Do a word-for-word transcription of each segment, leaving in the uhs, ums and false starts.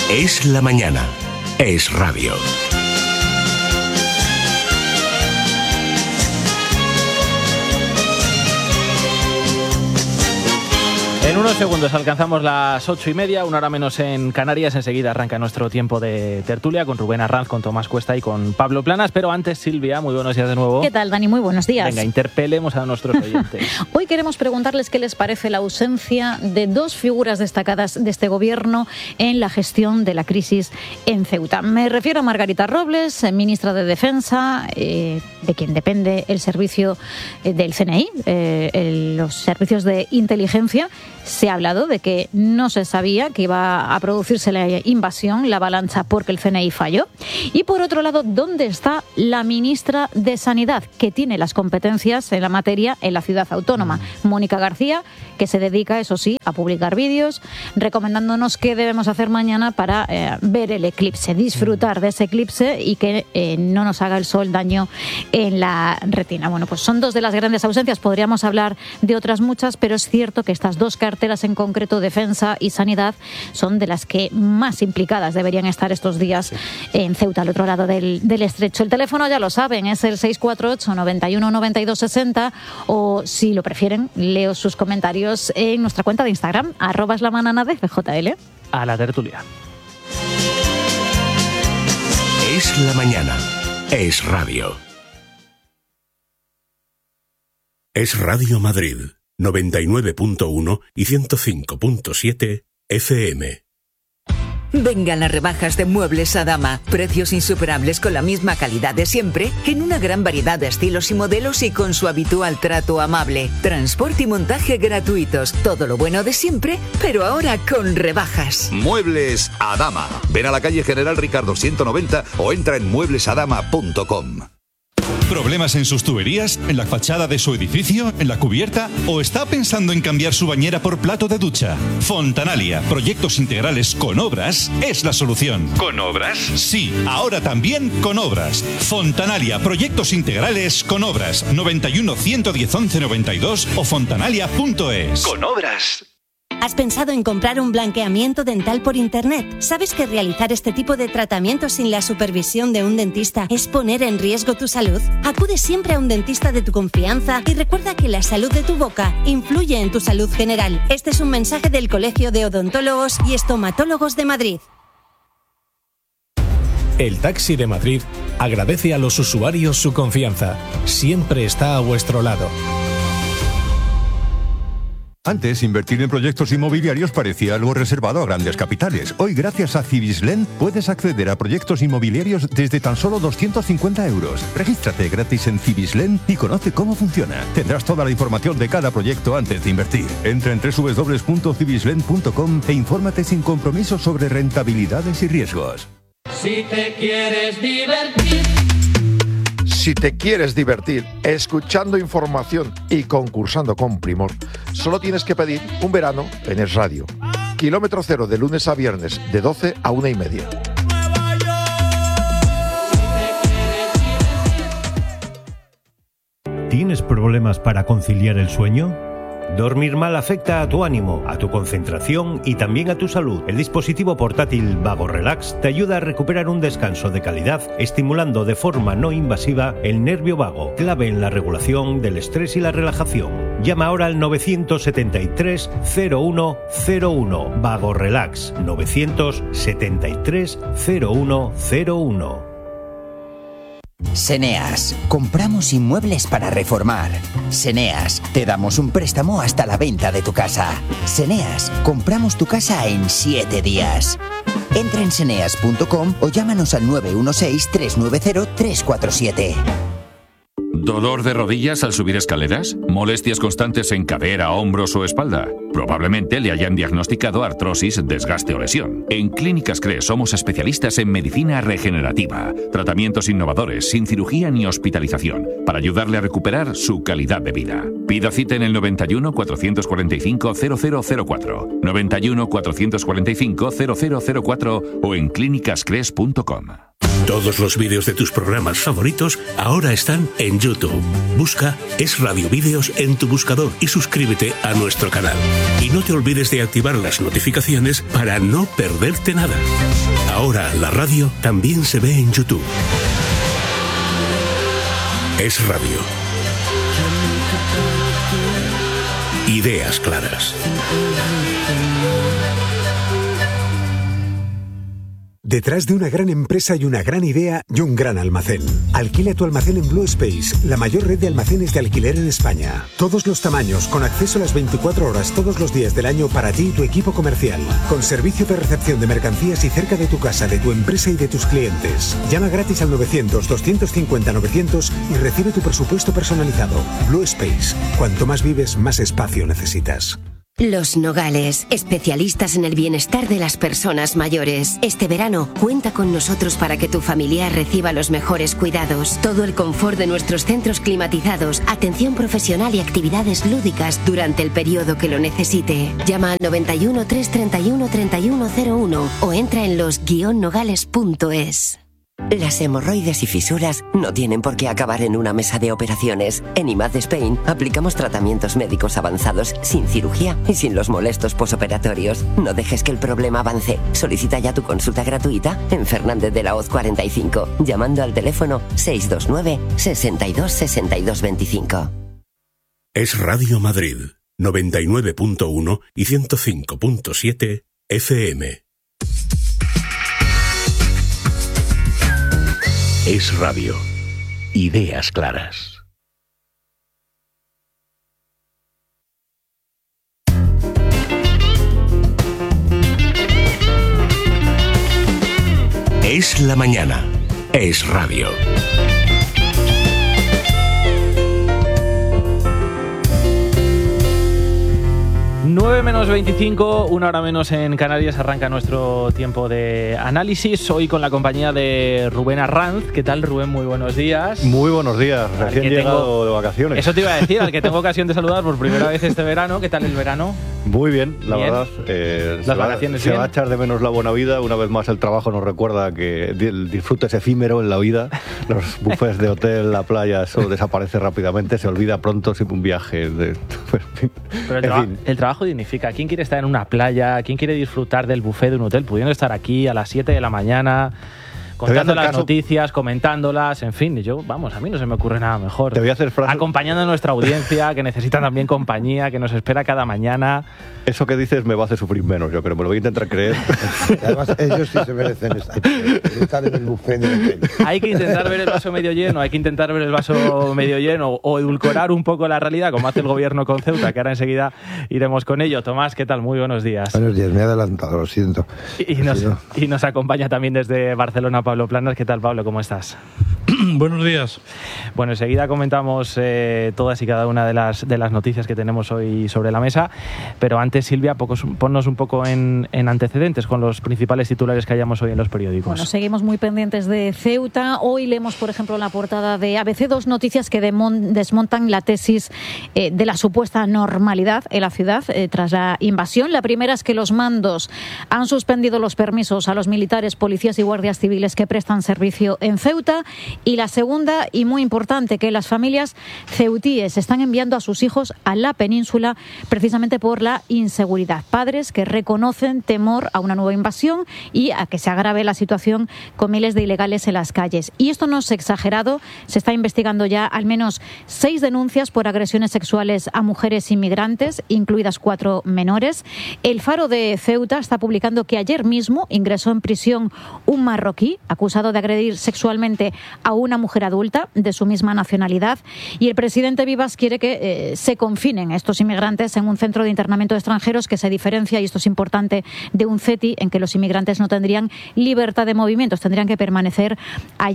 Es la mañana. Es radio. En unos segundos alcanzamos las ocho y media, una hora menos en Canarias. Enseguida arranca nuestro tiempo de tertulia con Rubén Arranz, con Tomás Cuesta y con Pablo Planas. Pero antes, Silvia, muy buenos días de nuevo. ¿Qué tal, Dani? Muy buenos días. Venga, interpelemos a nuestros oyentes. Hoy queremos preguntarles qué les parece la ausencia de dos figuras destacadas de este gobierno en la gestión de la crisis en Ceuta. Me refiero a Margarita Robles, ministra de Defensa, eh, de quien depende el servicio del C N I, eh, el, los servicios de inteligencia. Se ha hablado de que no se sabía que iba a producirse la invasión, la avalancha, porque el C N I falló. Y por otro lado, ¿dónde está la ministra de Sanidad, que tiene las competencias en la materia en la ciudad autónoma? Mónica García, que se dedica, eso sí, a publicar vídeos, recomendándonos qué debemos hacer mañana para eh, ver el eclipse, disfrutar de ese eclipse y que eh, no nos haga el sol daño en la retina. Bueno, pues son dos de las grandes ausencias. Podríamos hablar de otras muchas, pero es cierto que estas dos carteras en concreto, Defensa y Sanidad, son de las que más implicadas deberían estar estos días en Ceuta, al otro lado del, del estrecho. El teléfono, ya lo saben, es el seis cuatro ocho, noventa y uno, noventa y dos, sesenta, o si lo prefieren, leo sus comentarios en nuestra cuenta de Instagram, arroba es la manana de F J L. A la tertulia. Es la mañana. Es radio. Es Radio Madrid. noventa y nueve punto uno y ciento cinco punto siete F M. Vengan las rebajas de Muebles Adama. Precios insuperables con la misma calidad de siempre, en una gran variedad de estilos y modelos y con su habitual trato amable. Transporte y montaje gratuitos. Todo lo bueno de siempre, pero ahora con rebajas. Muebles Adama. Ven a la calle General Ricardo ciento noventa o entra en muebles adama punto com. ¿Problemas en sus tuberías? ¿En la fachada de su edificio? ¿En la cubierta? ¿O está pensando en cambiar su bañera por plato de ducha? Fontanalia, proyectos integrales con obras, es la solución. ¿Con obras? Sí, ahora también con obras. Fontanalia, proyectos integrales con obras. noventa y uno, ciento diez, once, noventa y dos o fontanalia punto es. Con obras. ¿Has pensado en comprar un blanqueamiento dental por internet? ¿Sabes que realizar este tipo de tratamiento sin la supervisión de un dentista es poner en riesgo tu salud? Acude siempre a un dentista de tu confianza y recuerda que la salud de tu boca influye en tu salud general. Este es un mensaje del Colegio de Odontólogos y Estomatólogos de Madrid. El Taxi de Madrid agradece a los usuarios su confianza. Siempre está a vuestro lado. Antes, invertir en proyectos inmobiliarios parecía algo reservado a grandes capitales. Hoy, gracias a Cibislen, puedes acceder a proyectos inmobiliarios desde tan solo doscientos cincuenta euros. Regístrate gratis en Cibislen y conoce cómo funciona. Tendrás toda la información de cada proyecto antes de invertir. Entra en doble u doble u doble u punto cibislen punto com e infórmate sin compromiso sobre rentabilidades y riesgos. Si te quieres divertir... Si te quieres divertir escuchando información y concursando con primor, solo tienes que pedir un verano en Es Radio. Kilómetro cero de lunes a viernes, de doce a una y media. ¿Tienes problemas para conciliar el sueño? Dormir mal afecta a tu ánimo, a tu concentración y también a tu salud. El dispositivo portátil Vago Relax te ayuda a recuperar un descanso de calidad, estimulando de forma no invasiva el nervio vago, clave en la regulación del estrés y la relajación. Llama ahora al nueve siete tres, cero uno cero uno. Vago Relax, nueve siete tres, cero uno cero uno. Seneas, compramos inmuebles para reformar. Seneas, te damos un préstamo hasta la venta de tu casa. Seneas, compramos tu casa en siete días. Entra en seneas punto com o llámanos al nueve uno seis, tres nueve cero, tres cuatro siete. ¿Dolor de rodillas al subir escaleras? ¿Molestias constantes en cadera, hombros o espalda? Probablemente le hayan diagnosticado artrosis, desgaste o lesión. En Clínicas CRES somos especialistas en medicina regenerativa, tratamientos innovadores, sin cirugía ni hospitalización, para ayudarle a recuperar su calidad de vida. Pida cita en el noventa y uno, cuatrocientos cuarenta y cinco, cero cero cero cuatro, noventa y uno, cuatrocientos cuarenta y cinco, cero cero cero cuatro o en clínicas cres punto com. Todos los vídeos de tus programas favoritos ahora están en YouTube. Busca Es Radio Vídeos en tu buscador y suscríbete a nuestro canal. Y no te olvides de activar las notificaciones para no perderte nada. Ahora la radio también se ve en YouTube. Es Radio. Ideas claras. Detrás de una gran empresa y una gran idea y un gran almacén. Alquila tu almacén en Blue Space, la mayor red de almacenes de alquiler en España. Todos los tamaños, con acceso a las veinticuatro horas todos los días del año para ti y tu equipo comercial. Con servicio de recepción de mercancías y cerca de tu casa, de tu empresa y de tus clientes. Llama gratis al novecientos, doscientos cincuenta, novecientos y recibe tu presupuesto personalizado. Blue Space. Cuanto más vives, más espacio necesitas. Los Nogales, especialistas en el bienestar de las personas mayores. Este verano, cuenta con nosotros para que tu familiar reciba los mejores cuidados. Todo el confort de nuestros centros climatizados, atención profesional y actividades lúdicas durante el periodo que lo necesite. Llama al noventa y uno, trescientos treinta y uno, treinta y uno cero uno o entra en los guion nogales punto es. Las hemorroides y fisuras no tienen por qué acabar en una mesa de operaciones. En I M A D Spain aplicamos tratamientos médicos avanzados sin cirugía y sin los molestos posoperatorios. No dejes que el problema avance. Solicita ya tu consulta gratuita en Fernández de la Hoz cuarenta y cinco, llamando al teléfono seis dos nueve, sesenta y dos, sesenta y dos veinticinco. Es Radio Madrid, noventa y nueve punto uno y ciento cinco punto siete F M. Es Radio. Ideas claras. Es la mañana. Es Radio. nueve menos veinticinco, una hora menos en Canarias, arranca nuestro tiempo de análisis. Hoy con la compañía de Rubén Arranz. ¿Qué tal, Rubén? Muy buenos días. Muy buenos días, recién llegado tengo... de vacaciones. Eso te iba a decir, al que tengo ocasión de saludar por primera vez este verano. ¿Qué tal el verano? Muy bien, la bien. verdad. Eh, Las se vacaciones va, se bien. va a echar de menos la buena vida. Una vez más el trabajo nos recuerda que el disfrute es efímero en la vida. Los buffets de hotel, la playa, eso desaparece rápidamente. Se olvida pronto siempre un viaje. De... Pero el, traba- el trabajo dignifica. ¿Quién quiere estar en una playa? ¿Quién quiere disfrutar del buffet de un hotel pudiendo estar aquí a las siete de la mañana contando las caso. noticias, comentándolas, en fin? Yo, vamos, a mí no se me ocurre nada mejor. Te voy a hacer frase... Acompañando a nuestra audiencia, que necesita también compañía, que nos espera cada mañana. Eso que dices me va a hacer sufrir menos, yo creo, me lo voy a intentar creer. Además, ellos sí se merecen estar en el buffet del hotel. Hay que intentar ver el vaso medio lleno, hay que intentar ver el vaso medio lleno o edulcorar un poco la realidad, como hace el gobierno con Ceuta, que ahora enseguida iremos con ello. Tomás, ¿qué tal? Muy buenos días. Buenos días, me he adelantado, lo siento. Y, y, nos, y nos acompaña también desde Barcelona Pablo Planas. ¿Qué tal, Pablo? ¿Cómo estás? Buenos días. Bueno, enseguida comentamos eh, todas y cada una de las, de las noticias que tenemos hoy sobre la mesa, pero antes, Silvia, pocos, ponnos un poco en, en antecedentes con los principales titulares que hayamos hoy en los periódicos. Bueno, seguimos muy pendientes de Ceuta. Hoy leemos, por ejemplo, en la portada de A B C dos noticias que demon, desmontan la tesis eh, de la supuesta normalidad en la ciudad eh, tras la invasión. La primera es que los mandos han suspendido los permisos a los militares, policías y guardias civiles que prestan servicio en Ceuta. Y la segunda, y muy importante, que las familias ceutíes están enviando a sus hijos a la península precisamente por la inseguridad. Padres que reconocen temor a una nueva invasión y a que se agrave la situación con miles de ilegales en las calles. Y esto no es exagerado, se está investigando ya al menos seis denuncias por agresiones sexuales a mujeres inmigrantes, incluidas cuatro menores. El Faro de Ceuta está publicando que ayer mismo ingresó en prisión un marroquí acusado de agredir sexualmente a una mujer adulta de su misma nacionalidad, y el presidente Vivas quiere que eh, se confinen estos inmigrantes en un centro de internamiento de extranjeros que se diferencia, y esto es importante, de un C E T I en que los inmigrantes no tendrían libertad de movimientos, tendrían que permanecer allí.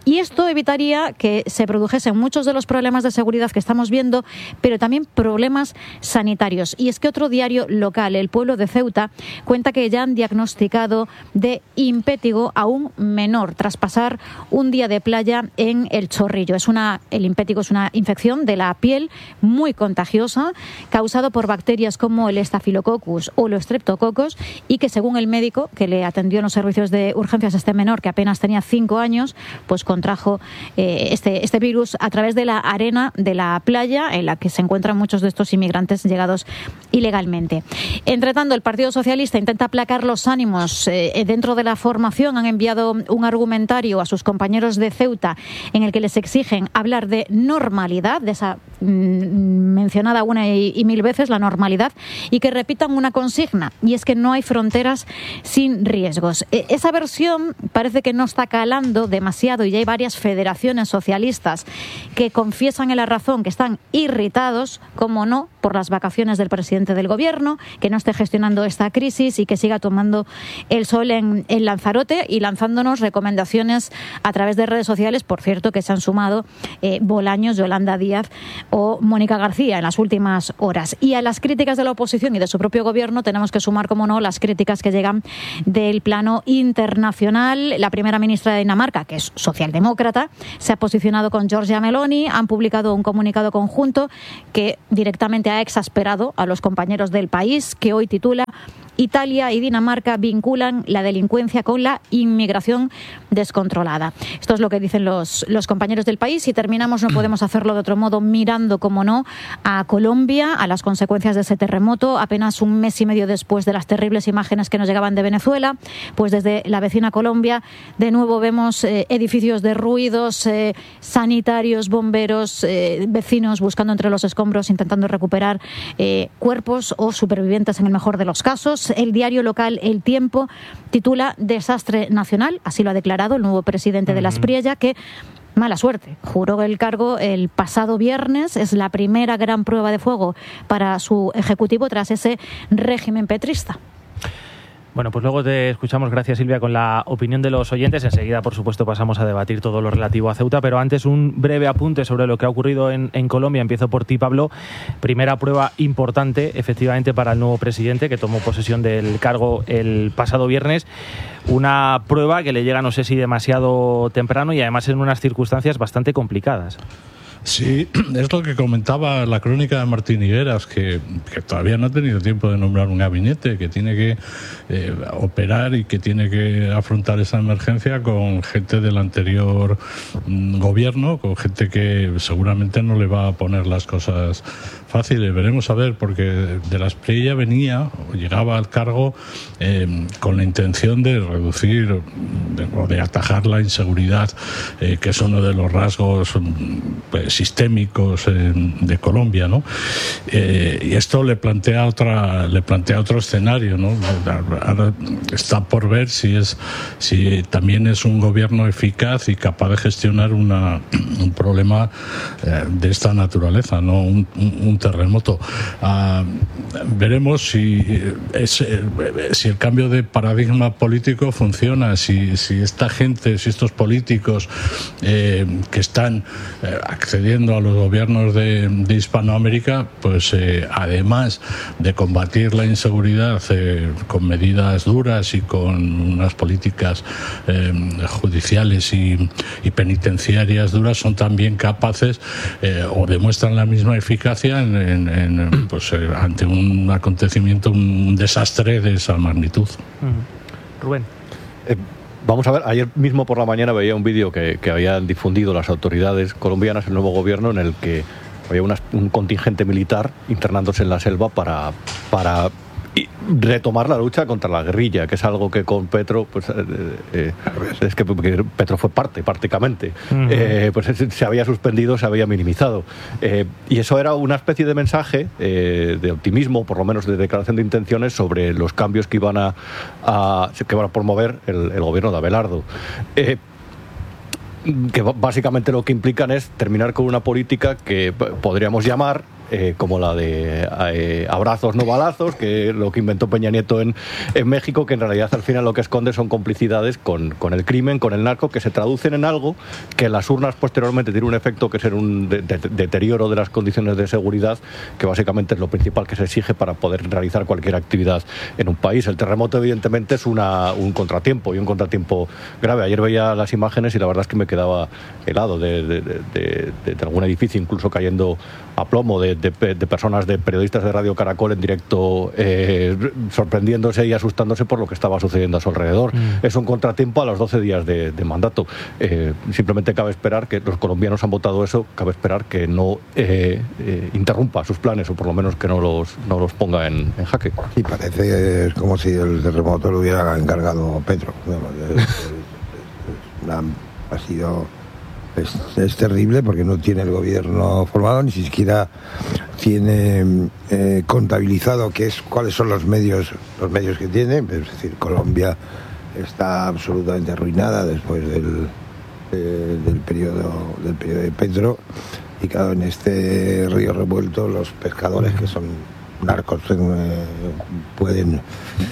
Y esto evitaría que se produjesen muchos de los problemas de seguridad que estamos viendo, pero también problemas sanitarios. Y es que otro diario local, El Pueblo de Ceuta, cuenta que ya han diagnosticado de impétigo a un menor tras pasar un día de playa en El Chorrillo. Es una, el impétigo es una infección de la piel muy contagiosa, causado por bacterias como el Staphylococcus o los Streptococcus, y que según el médico que le atendió en los servicios de urgencias a este menor, que apenas tenía cinco años, pues contrajo eh, este, este virus a través de la arena de la playa en la que se encuentran muchos de estos inmigrantes llegados ilegalmente. Entre tanto, el Partido Socialista intenta aplacar los ánimos eh, dentro de la formación. Han enviado un argumentario a sus compañeros de Ceuta en el que les exigen hablar de normalidad, de esa mm, mencionada una y, y mil veces, la normalidad, y que repitan una consigna, y es que no hay fronteras sin riesgos. Eh, esa versión parece que no está calando demasiado y ya hay varias federaciones socialistas que confiesan en La Razón que están irritados, como no, por las vacaciones del presidente del gobierno, que no esté gestionando esta crisis y que siga tomando el sol en, en Lanzarote y lanzándonos recomendaciones a través de redes sociales, por cierto, que se han sumado eh, Bolaños, Yolanda Díaz o Mónica García en las últimas horas. Y a las críticas de la oposición y de su propio gobierno tenemos que sumar, como no, las críticas que llegan del plano internacional. La primera ministra de Dinamarca, que es socialdemócrata, se ha posicionado con Giorgia Meloni, han publicado un comunicado conjunto que directamente ha exasperado a los compañeros del país, que hoy titula: Italia y Dinamarca vinculan la delincuencia con la inmigración descontrolada. Esto es lo que dicen los, los compañeros del país, y terminamos, no podemos hacerlo de otro modo, mirando, como no, a Colombia, a las consecuencias de ese terremoto, apenas un mes y medio después de las terribles imágenes que nos llegaban de Venezuela. Pues desde la vecina Colombia, de nuevo vemos eh, edificios derruidos, eh, sanitarios, bomberos, eh, vecinos buscando entre los escombros, intentando recuperar eh, cuerpos o supervivientes en el mejor de los casos. El diario local El Tiempo titula Desastre nacional, así lo ha declarado el nuevo presidente de la Aspriella, que mala suerte. Juró el cargo el pasado viernes. Es la primera gran prueba de fuego para su ejecutivo tras ese régimen petrista. Bueno, pues luego te escuchamos, gracias Silvia, con la opinión de los oyentes. Enseguida, por supuesto, pasamos a debatir todo lo relativo a Ceuta, pero antes un breve apunte sobre lo que ha ocurrido en, en Colombia. Empiezo por ti, Pablo. Primera prueba importante, efectivamente, para el nuevo presidente que tomó posesión del cargo el pasado viernes. Una prueba que le llega, no sé si demasiado temprano, y además en unas circunstancias bastante complicadas. Sí, es lo que comentaba la crónica de Martín Higueras, que, que todavía no ha tenido tiempo de nombrar un gabinete, que tiene que eh, operar y que tiene que afrontar esa emergencia con gente del anterior mm, gobierno, con gente que seguramente no le va a poner las cosas fáciles. Veremos a ver, porque de la Aspriella venía o llegaba al cargo eh, con la intención de reducir de, o de atajar la inseguridad, eh, que es uno de los rasgos pues, sistémicos eh, de Colombia, ¿no? Eh, y esto le plantea otra, le plantea otro escenario, ¿no? Ahora está por ver si es, si también es un gobierno eficaz y capaz de gestionar una, un problema eh, de esta naturaleza, ¿no? Un, un, un terremoto. Uh, veremos si es, eh, si el cambio de paradigma político funciona, si, si esta gente, si estos políticos eh, que están eh, accediendo a los gobiernos de, de Hispanoamérica, pues eh, además de combatir la inseguridad eh, con medidas duras y con unas políticas eh, judiciales y, y penitenciarias duras, son también capaces eh, o demuestran la misma eficacia en, en, en, pues, eh, ante un acontecimiento, un desastre de esa magnitud. Uh-huh. Rubén. Eh, Vamos a ver, ayer mismo por la mañana veía un vídeo que, que habían difundido las autoridades colombianas, el nuevo gobierno, en el que había una, un contingente militar internándose en la selva para, para retomar la lucha contra la guerrilla, que es algo que con Petro, pues eh, eh, es que Petro fue parte, prácticamente, uh-huh. eh, pues se había suspendido, se había minimizado. Eh, y eso era una especie de mensaje eh, de optimismo, por lo menos de declaración de intenciones, sobre los cambios que iban a, a que iban a promover el, el gobierno de Abelardo. Eh, que básicamente lo que implican es terminar con una política que podríamos llamar eh, como la de eh, abrazos no balazos, que lo que inventó Peña Nieto en, en México, que en realidad al final lo que esconde son complicidades con, con el crimen, con el narco, que se traducen en algo que en las urnas posteriormente tiene un efecto que es un de, de, deterioro de las condiciones de seguridad, que básicamente es lo principal que se exige para poder realizar cualquier actividad en un país. El terremoto evidentemente es una, un contratiempo, y un contratiempo grave. Ayer veía las imágenes y la verdad es que me quedaba helado de, de, de, de, de, de algún edificio incluso cayendo a plomo, de, de, de personas, de periodistas de Radio Caracol en directo eh, sorprendiéndose y asustándose por lo que estaba sucediendo a su alrededor. Mm. Es un contratiempo a los doce días de, de mandato. Eh, simplemente cabe esperar que los colombianos han votado eso, cabe esperar que no eh, eh, interrumpa sus planes, o por lo menos que no los, no los ponga en, en jaque. Sí, parece es como si el terremoto lo hubiera encargado Petro. Es, es, es una, ha sido es, es terrible porque no tiene el gobierno formado, ni siquiera tiene eh, contabilizado qué es, cuáles son los medios los medios que tiene. Es decir, Colombia está absolutamente arruinada después del eh, del periodo del periodo de Petro, y claro, en este río revuelto los pescadores, que son narcos, eh, pueden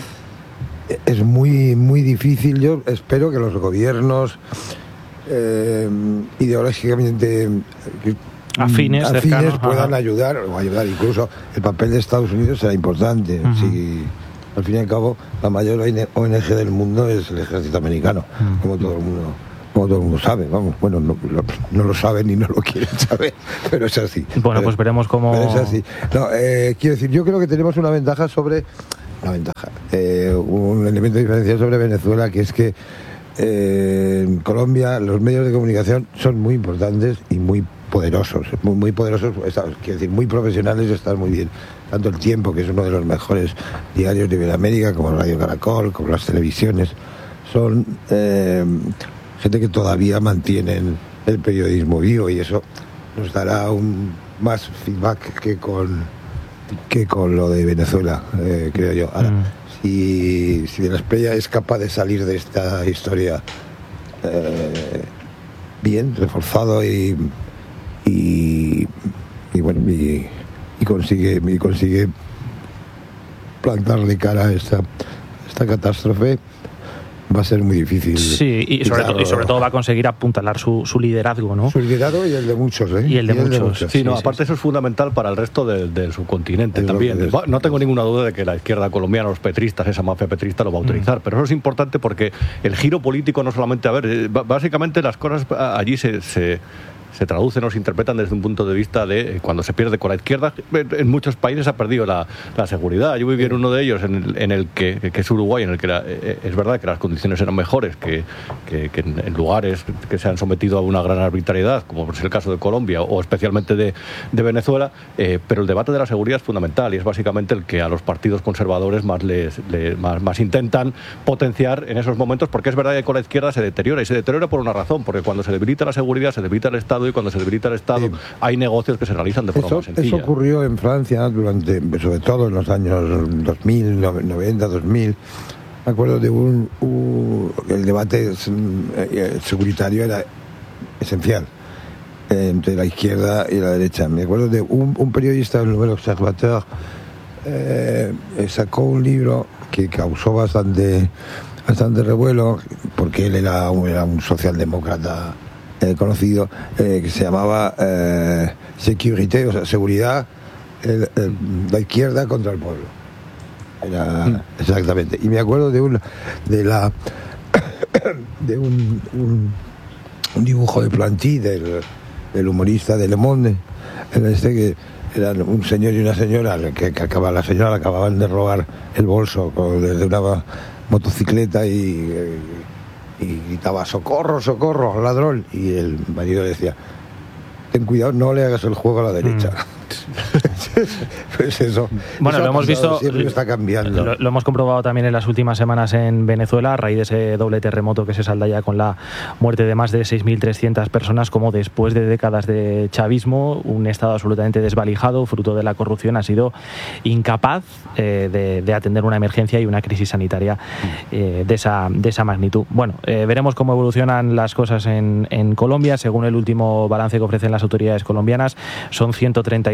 es muy muy difícil. Yo espero que los gobiernos eh, ideológicamente afines, afines cercanos, puedan ajá. ayudar o ayudar. Incluso el papel de Estados Unidos será importante. Uh-huh. Si al fin y al cabo la mayor O N G del mundo es el ejército americano, uh-huh. como todo el mundo como todo el mundo sabe, vamos, bueno, no, no, no lo saben ni no lo quieren saber, pero es así. Bueno, pero, pues veremos cómo... Pero es así. No, eh, quiero decir, yo creo que tenemos una ventaja sobre... Una ventaja. Eh, un elemento diferencial sobre Venezuela, que es que eh, en Colombia los medios de comunicación son muy importantes y muy poderosos, muy, muy poderosos, quiero decir, muy profesionales, están muy bien. Tanto El Tiempo, que es uno de los mejores diarios de Iberoamérica, como Radio Caracol, como las televisiones, son... Eh, gente que todavía mantienen el periodismo vivo, y eso nos dará un más feedback que con que con lo de Venezuela, eh, creo yo. Ahora, mm. si, si De la Espriella es capaz de salir de esta historia eh, bien, reforzado y y, y bueno y, y consigue y consigue plantarle cara a esta, esta catástrofe, va a ser muy difícil. Sí, y sobre, todo, y sobre todo va a conseguir apuntalar su, su liderazgo, ¿no? Su liderazgo y el de muchos, ¿eh? Y el de, y el muchos. de muchos. Sí, no, sí, aparte sí, eso es fundamental para el resto del, del subcontinente es también. Es. No tengo ninguna duda de que la izquierda colombiana, los petristas, esa mafia petrista lo va a utilizar, mm. pero eso es importante porque el giro político no solamente, a ver, básicamente las cosas allí se... se se traducen o se interpretan desde un punto de vista de cuando se pierde con la izquierda. En muchos países ha perdido la, la seguridad. Yo viví en uno de ellos, en el, en el que, que es Uruguay, en el que era, es verdad que las condiciones eran mejores que, que, que en lugares que se han sometido a una gran arbitrariedad, como es el caso de Colombia o especialmente de, de Venezuela, eh, pero el debate de la seguridad es fundamental y es básicamente el que a los partidos conservadores más, les, les, más, más intentan potenciar en esos momentos, porque es verdad que con la izquierda se deteriora, y se deteriora por una razón, porque cuando se debilita la seguridad, se debilita el Estado, y cuando se debilita el Estado, sí. hay negocios que se realizan de forma eso, más sencilla. Eso ocurrió en Francia durante, sobre todo en los años dos mil, noventa, dos mil. Me acuerdo de un, un el debate securitario era esencial eh, entre la izquierda y la derecha. Me acuerdo de un, un periodista del Nouvel Observateur eh, sacó un libro que causó bastante bastante revuelo, porque él era un, era un socialdemócrata Eh, conocido, eh, que se llamaba eh, Sécurité, o sea, seguridad, el, el, la izquierda contra el pueblo. Era, mm. Exactamente. Y me acuerdo de un de la de un, un, un dibujo de Planty del, del humorista de Le Monde, en este que eran un señor y una señora que, que acaba, la señora le acababan de robar el bolso con, desde una motocicleta y eh, y gritaba socorro, socorro, ladrón, y el marido le decía ten cuidado, no le hagas el juego a la derecha. Mm. Pues eso. Bueno, eso lo hemos visto, está cambiando. Lo, lo hemos comprobado también en las últimas semanas en Venezuela, a raíz de ese doble terremoto que se salda ya con la muerte de más de seis mil trescientas personas, como después de décadas de chavismo, un Estado absolutamente desvalijado, fruto de la corrupción, ha sido incapaz eh, de, de atender una emergencia y una crisis sanitaria eh, de, esa, de esa magnitud. Bueno, eh, veremos cómo evolucionan las cosas en, en Colombia. Según el último balance que ofrecen las autoridades colombianas, son ciento treinta y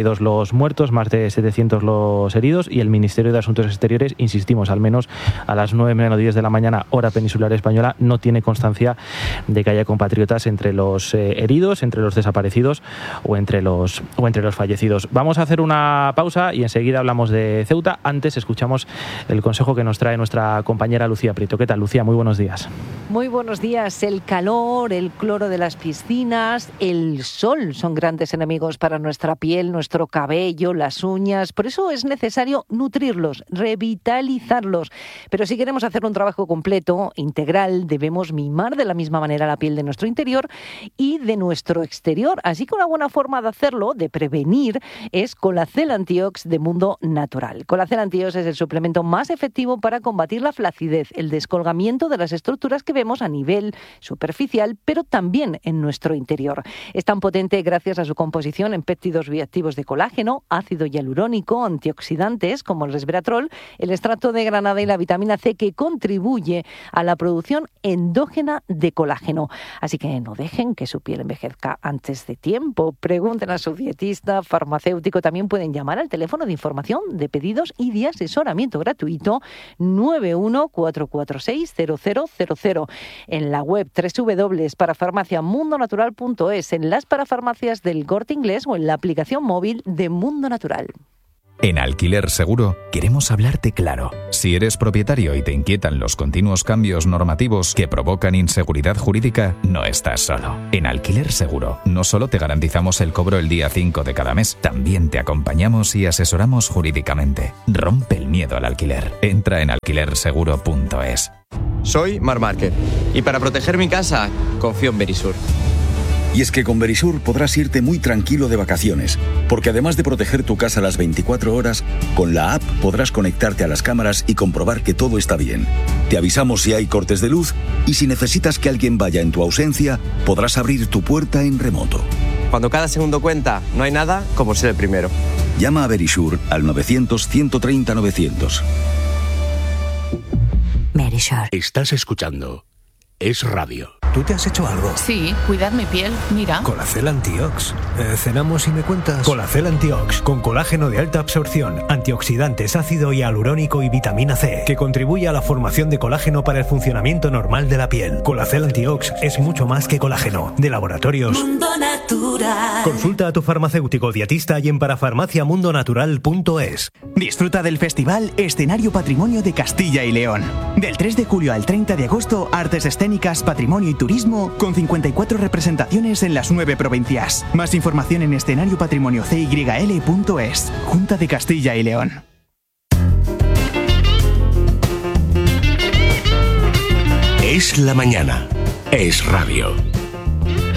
y dos los muertos, más de setecientos los heridos, y el Ministerio de Asuntos Exteriores, insistimos, al menos a las nueve menos diez de la mañana, hora peninsular española, no tiene constancia de que haya compatriotas entre los eh, heridos, entre los desaparecidos o entre los, o entre los fallecidos. Vamos a hacer una pausa y enseguida hablamos de Ceuta. Antes escuchamos el consejo que nos trae nuestra compañera Lucía Prieto. ¿Qué tal, Lucía? Muy buenos días. Muy buenos días. El calor, el cloro de las piscinas, el sol son grandes enemigos para nuestra piel, nuestro cabello, las uñas. Por eso es necesario nutrirlos, revitalizarlos. Pero si queremos hacer un trabajo completo, integral, debemos mimar de la misma manera la piel de nuestro interior y de nuestro exterior. Así que una buena forma de hacerlo, de prevenir, es Colacel Antiox de Mundo Natural. Colacel Antiox es el suplemento más efectivo para combatir la flacidez, el descolgamiento de las estructuras que vemos a nivel superficial, pero también en nuestro interior. Es tan potente gracias a su composición en péptidos bioactivos de colágeno, ácido hialurónico, antioxidantes como el resveratrol, el extracto de granada y la vitamina C, que contribuye a la producción endógena de colágeno. Así que no dejen que su piel envejezca antes de tiempo. Pregunten a su dietista, farmacéutico. También pueden llamar al teléfono de información, de pedidos y de asesoramiento gratuito nueve uno cuatro cuatro seis cero cero cero cero. En la web doble u doble u doble u punto parafarmacia mundo natural punto es, en las parafarmacias del Corte Inglés o en la aplicación móvil de Mundo Natural. En Alquiler Seguro queremos hablarte claro. Si eres propietario y te inquietan los continuos cambios normativos que provocan inseguridad jurídica, no estás solo. En Alquiler Seguro no solo te garantizamos el cobro el día cinco de cada mes, también te acompañamos y asesoramos jurídicamente. Rompe el miedo al alquiler. Entra en alquiler seguro punto es. Soy Marc Márquez y para proteger mi casa confío en Verisur. Y es que con Verisur podrás irte muy tranquilo de vacaciones, porque además de proteger tu casa las veinticuatro horas, con la app podrás conectarte a las cámaras y comprobar que todo está bien. Te avisamos si hay cortes de luz y si necesitas que alguien vaya en tu ausencia, podrás abrir tu puerta en remoto. Cuando cada segundo cuenta, no hay nada como ser el primero. Llama a Verisur al novecientos ciento treinta novecientos. Verisur. Estás escuchando Es Radio. ¿Tú te has hecho algo? Sí, cuidar mi piel, mira. Colacel Antiox. Eh, ¿Cenamos y me cuentas? Colacel Antiox, con colágeno de alta absorción, antioxidantes, ácido hialurónico y vitamina C, que contribuye a la formación de colágeno para el funcionamiento normal de la piel. Colacel Antiox es mucho más que colágeno. De Laboratorios Mundo Natural. Consulta a tu farmacéutico dietista y en parafarmacia mundo natural punto es. Disfruta del festival Escenario Patrimonio de Castilla y León. Del tres de julio al treinta de agosto, artes escénicas, patrimonio y turismo, con cincuenta y cuatro representaciones en las nueve provincias. Más información en escenario patrimonio c y l punto es. Junta de Castilla y León. Es la mañana. Es Radio.